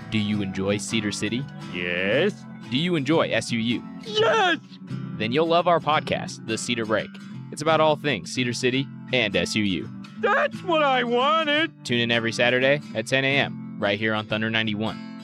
Do you enjoy Cedar City? Yes. Do you enjoy SUU? Yes! Then you'll love our podcast, The Cedar Break. It's about all things Cedar City and SUU. That's what I wanted! Tune in every Saturday at 10 a.m. right here on Thunder 91.